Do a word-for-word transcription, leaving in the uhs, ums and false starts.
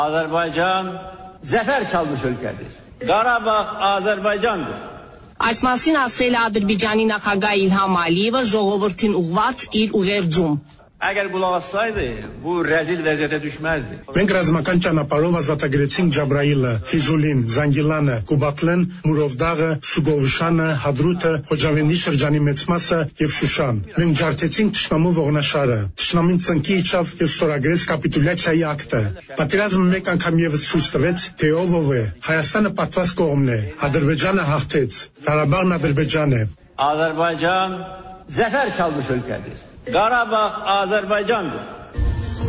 Azərbaycan zəfər çalmış ölkədir. Qarabağ Azərbaycandır. Այս մասին ասել է Ադրբեջանի նախագահ Իլհամ Ալիևը ժողովրդին ուղղված իր ուղերձում։ Əgər qulaq assaydı, bu rəzil vəziyyətə düşməzdi. Մենք ռազմական ճանապարհով ազատագրեցինք Ջաբրայիլը, Ֆիզուլին, Զանգիլանը, Կուբատլեն, Մուրովդաղը, Սուգովշանը, Հադրութը, Խոջավենի շրջանի մեծ մասը եւ Շուշան։ Մենք ջարդեցինք թշնամու ողնաշարը։ Թշնամին ծնկի իջավ եւ ստորագրեց կապիտուլյացիայի ակտը։ Պատերազմը մեկ անգամ եւս ցույց տվեց, թե ով ով է։ Հայաստանը պատված կողմն է։ Ադրբեջանը հաղթեց։ Ղարաբաղն Ադրբեջան է։ Azərbaycan zəfər çalmış ölkədir. Qarabağ Azərbaycandır.